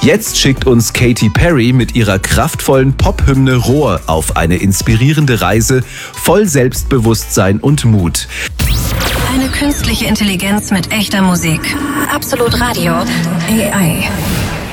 Jetzt schickt uns Katy Perry mit ihrer kraftvollen Pop-Hymne Roar auf eine inspirierende Reise voll Selbstbewusstsein und Mut. Eine künstliche Intelligenz mit echter Musik. Absolut Radio. AI.